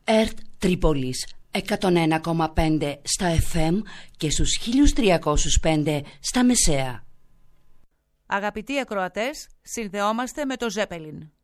ΕΡΤ Τρίπολης 101,5 στα FM και στους 1305 στα μεσαία. Αγαπητοί ακροατές, συνδεόμαστε με το Ζέπελιν.